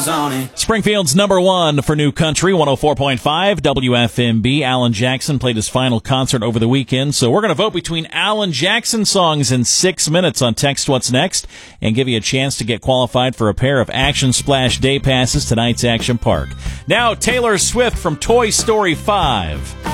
miles on it. Springfield's number one for new country, 104.5 WFMB. Alan Jackson played his final concert over the weekend, so we're going to vote between Alan Jackson songs in 6 minutes on Text What's Next and give you a chance to get qualified for a pair of Action Splash day passes to tonight's Action Park. Now, Taylor Swift from Toy Story 5.